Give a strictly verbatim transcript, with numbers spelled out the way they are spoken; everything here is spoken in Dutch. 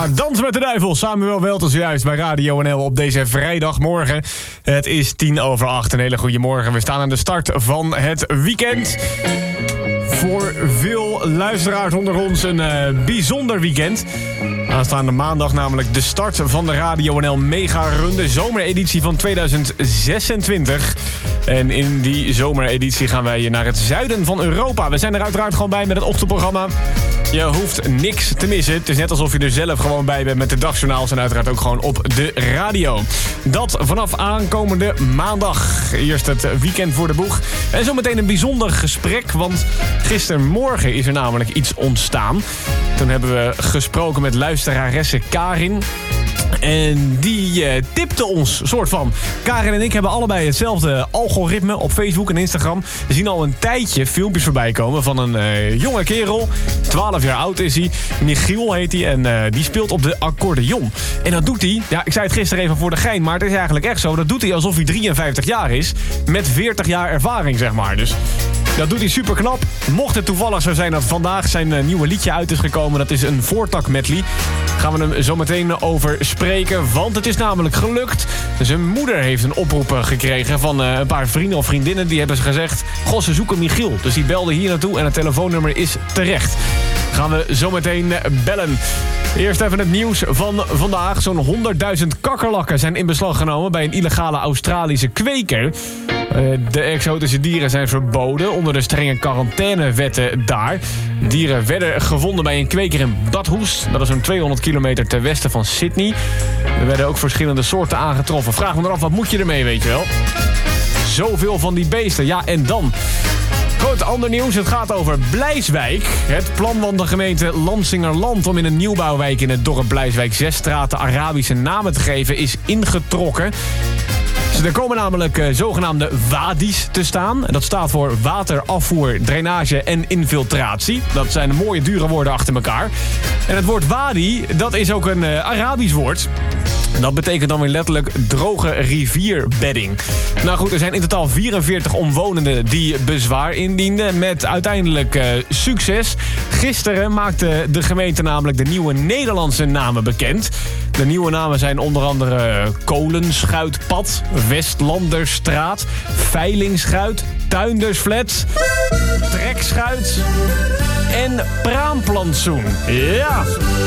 Dans met de Duivel. Samuel Welters juist bij Radio N L op deze vrijdagmorgen. Het is tien over acht. Een hele goede morgen. We staan aan de start van het weekend. Voor veel luisteraars onder ons een uh, bijzonder weekend. Aanstaande maandag namelijk de start van de Radio N L Mega Run, de zomereditie van tweeduizend zesentwintig. En in die zomereditie gaan wij naar het zuiden van Europa. We zijn er uiteraard gewoon bij met het ochtendprogramma. Je hoeft niks te missen. Het is net alsof je er zelf gewoon bij bent met de dagjournaals en uiteraard ook gewoon op de radio. Dat vanaf aankomende maandag. Eerst het weekend voor de boeg. En zometeen een bijzonder gesprek, want gistermorgen is er namelijk iets ontstaan. Toen hebben we gesproken met luisteraresse Karin. En die uh, tipte ons, soort van. Karin en ik hebben allebei hetzelfde algoritme op Facebook en Instagram. We zien al een tijdje filmpjes voorbij komen van een uh, jonge kerel. twaalf jaar oud is hij. Michiel heet hij en uh, die speelt op de accordeon. En dat doet hij, ja, ik zei het gisteren even voor de gein, maar het is eigenlijk echt zo. Dat doet hij alsof hij drieënvijftig jaar is. Met veertig jaar ervaring, zeg maar. Dus dat doet hij super knap. Mocht het toevallig zo zijn dat vandaag zijn uh, nieuwe liedje uit is gekomen. Dat is een voortak medley. Gaan we hem zo meteen over spreken, want het is namelijk gelukt. Zijn moeder heeft een oproep gekregen van uh, een paar vrienden of vriendinnen. Die hebben ze gezegd, goh, ze zoeken Michiel. Dus die belde hier naartoe en het telefoonnummer is terecht. Gaan we zo meteen bellen. Eerst even het nieuws van vandaag. Zo'n honderdduizend kakkerlakken zijn in beslag genomen bij een illegale Australische kweker. De exotische dieren zijn verboden onder de strenge quarantainewetten daar. Dieren werden gevonden bij een kweker in Badhoest. Dat is zo'n tweehonderd kilometer ten westen van Sydney. Er werden ook verschillende soorten aangetroffen. Vraag me dan af, wat moet je ermee, weet je wel? Zoveel van die beesten. Ja, en dan? Goed, ander nieuws. Het gaat over Blijswijk. Het plan van de gemeente Lansingerland om in een nieuwbouwwijk in het dorp Blijswijk zes straten Arabische namen te geven is ingetrokken. Er komen namelijk uh, zogenaamde wadi's te staan. Dat staat voor water, afvoer, drainage en infiltratie. Dat zijn mooie, dure woorden achter elkaar. En het woord wadi, dat is ook een uh, Arabisch woord. Dat betekent dan weer letterlijk droge rivierbedding. Nou goed, er zijn in totaal vierenveertig omwonenden die bezwaar indienden met uiteindelijk uh, succes. Gisteren maakte de gemeente namelijk de nieuwe Nederlandse namen bekend. De nieuwe namen zijn onder andere Kolenschuitpad, Westlanderstraat, Veilingschuit, Tuindersflat, Trekschuit en Praamplantsoen. Ja!